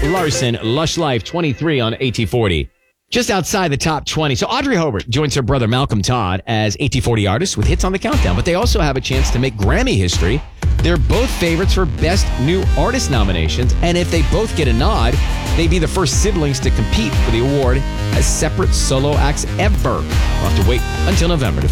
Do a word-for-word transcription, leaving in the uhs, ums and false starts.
Larson, Lush Life, twenty-three on A T forty. Just outside the top twenty. So Audrey Hobart joins her brother Malcolm Todd as A T forty artists with hits on the countdown, but they also have a chance to make Grammy history. They're both favorites for Best New Artist nominations, and if they both get a nod, they'd be the first siblings to compete for the award as separate solo acts ever. We'll have to wait until November to